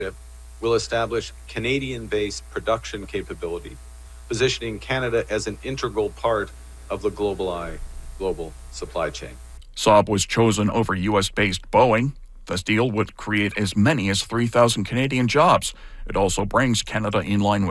will establish Canadian-based production capability, positioning Canada as an integral part of the global supply chain. Saab was chosen over U.S.-based Boeing. This deal would create as many as 3,000 Canadian jobs. It also brings Canada in line with